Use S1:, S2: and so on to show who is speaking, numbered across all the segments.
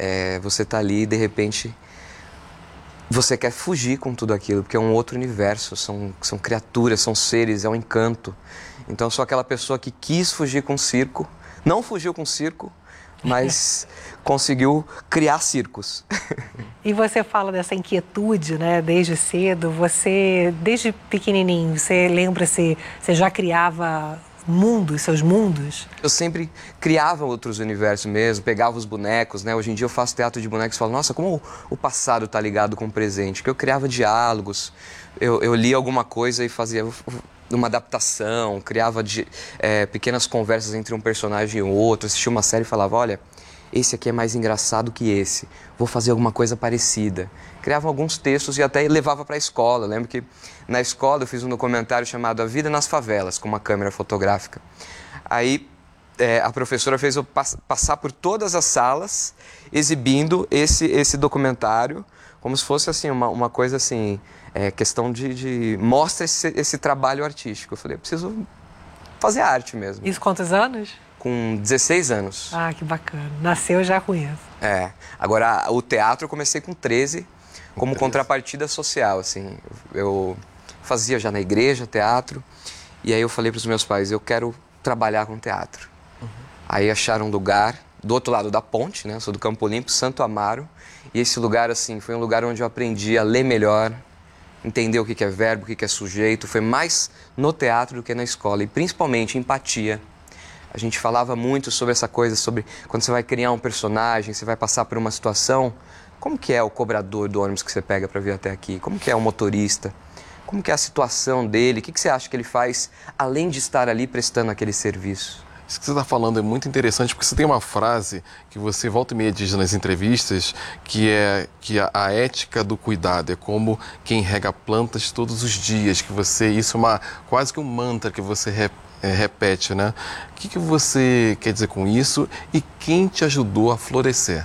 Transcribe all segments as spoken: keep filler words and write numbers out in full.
S1: É, você tá ali e, de repente, você quer fugir com tudo aquilo, porque é um outro universo, são, são criaturas, são seres, é um encanto. Então, eu sou aquela pessoa que quis fugir com o circo, não fugiu com o circo, mas conseguiu criar circos.
S2: E você fala dessa inquietude, né, desde cedo, você, desde pequenininho, você lembra se você já criava mundos, seus mundos?
S1: Eu sempre criava outros universos mesmo, pegava os bonecos, né? Hoje em dia eu faço teatro de bonecos e falo, nossa, como o passado tá ligado com o presente. Que eu criava diálogos, eu, eu lia alguma coisa e fazia uma adaptação, criava de, é, pequenas conversas entre um personagem e outro, assistia uma série e falava, olha, esse aqui é mais engraçado que esse, vou fazer alguma coisa parecida. Criava alguns textos e até levava para a escola. Eu lembro que na escola eu fiz um documentário chamado A Vida nas Favelas, com uma câmera fotográfica. Aí é, a professora fez eu pass passar por todas as salas exibindo esse, esse documentário, como se fosse assim, uma, uma coisa assim, é, questão de, de mostra esse, esse trabalho artístico. Eu falei, eu preciso fazer arte mesmo.
S2: Isso quantos anos?
S1: Com dezesseis anos.
S2: Ah, que bacana. Nasceu já com isso.
S1: É. Agora, o teatro eu comecei com treze, como contrapartida social, assim. Eu fazia já na igreja teatro, e aí eu falei para os meus pais, eu quero trabalhar com teatro. Uhum. Aí acharam um lugar do outro lado da ponte, né? Eu sou do Campo Limpo, Santo Amaro, e esse lugar, assim, foi um lugar onde eu aprendi a ler melhor, entender o que é verbo, o que é sujeito. Foi mais no teatro do que na escola, e principalmente empatia. A gente falava muito sobre essa coisa, sobre quando você vai criar um personagem, você vai passar por uma situação, como que é o cobrador do ônibus que você pega para vir até aqui? Como que é o motorista? Como que é a situação dele? O que que você acha que ele faz, além de estar ali prestando aquele serviço?
S3: Isso que você está falando é muito interessante, porque você tem uma frase que você volta e meia diz nas entrevistas, que é que a, a ética do cuidado é como quem rega plantas todos os dias, que você, isso é uma, quase que um mantra que você repete. É, repete, né? O que, que você quer dizer com isso e quem te ajudou a florescer?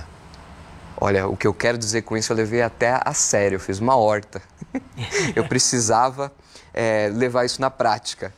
S1: Olha, o que eu quero dizer com isso eu levei até a sério, eu fiz uma horta. Eu precisava é, levar isso na prática,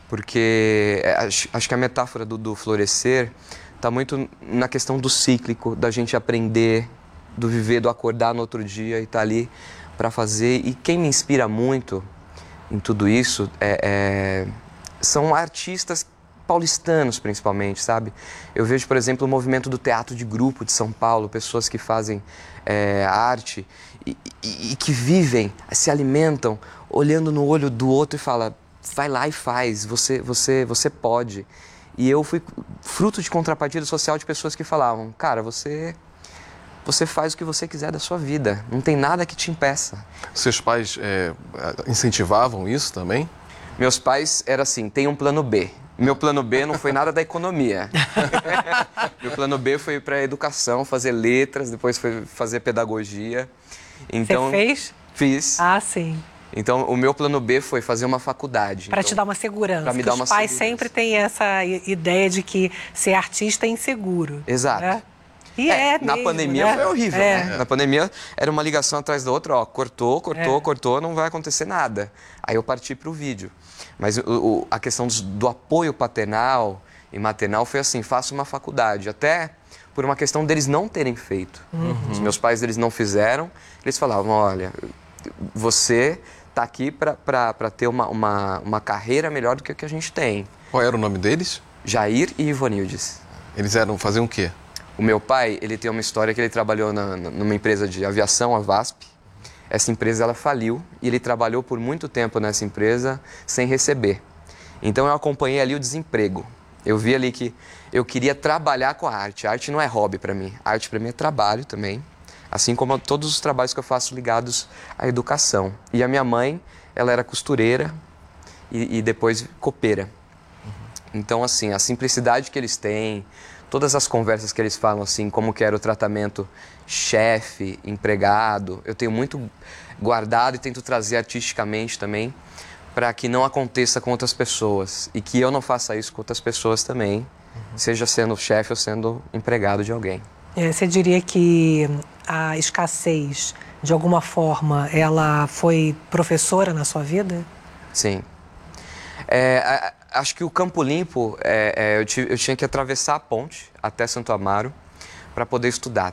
S1: porque é, acho, acho que a metáfora do, do florescer está muito na questão do cíclico, da gente aprender, do viver, do acordar no outro dia e estar tá ali para fazer. E quem me inspira muito em tudo isso é... é são artistas paulistanos, principalmente, sabe? Eu vejo, por exemplo, o movimento do teatro de grupo de São Paulo, pessoas que fazem é, arte e, e, e que vivem, se alimentam, olhando no olho do outro e fala, vai lá e faz, você, você, você pode. E eu fui fruto de contrapartida social de pessoas que falavam, cara, você... Você faz o que você quiser da sua vida, não tem nada que te impeça.
S3: Seus pais é, incentivavam isso também?
S1: Meus pais era assim, tem um plano B. Meu plano B não foi nada da economia. Meu plano B foi para educação, fazer letras, depois foi fazer pedagogia. Então,
S2: você fez?
S1: Fiz.
S2: Ah, sim.
S1: Então, o meu plano B foi fazer uma faculdade.
S2: Para
S1: então,
S2: te dar uma segurança.
S1: Para me
S2: dar
S1: dar uma
S2: os pais
S1: segurança.
S2: sempre têm essa ideia de que ser artista é inseguro.
S1: Exato.
S2: Né? E é, é
S1: Na
S2: mesmo,
S1: pandemia
S2: né?
S1: foi horrível,
S2: é.
S1: né? Na pandemia era uma ligação atrás da outra, ó, cortou, cortou, é. cortou, não vai acontecer nada. Aí eu parti para o vídeo. Mas o, o, a questão do, do apoio paternal e maternal foi assim, faça uma faculdade. Até por uma questão deles não terem feito. Uhum. Os meus pais, eles não fizeram. Eles falavam, olha, você está aqui para ter uma, uma, uma carreira melhor do que a que a gente tem.
S3: Qual era o nome deles?
S1: Jair e Ivonildes.
S3: Eles eram, faziam o quê?
S1: O meu pai, ele tem uma história que ele trabalhou na, numa empresa de aviação, a VASP. Essa empresa, ela faliu e ele trabalhou por muito tempo nessa empresa sem receber. Então, eu acompanhei ali o desemprego. Eu vi ali que eu queria trabalhar com a arte. A arte não é hobby para mim. A arte para mim é trabalho também. Assim como todos os trabalhos que eu faço ligados à educação. E a minha mãe, ela era costureira e, e depois copeira. Então, assim, a simplicidade que eles têm... Todas as conversas que eles falam, assim, como que era o tratamento chefe, empregado, eu tenho muito guardado e tento trazer artisticamente também para que não aconteça com outras pessoas e que eu não faça isso com outras pessoas também, uhum. seja sendo chefe ou sendo empregado de alguém.
S2: É, você diria que a escassez, de alguma forma, ela foi professora na sua vida?
S1: Sim. É, a, acho que o Campo Limpo, é, é, eu, tive, eu tinha que atravessar a ponte até Santo Amaro para poder estudar.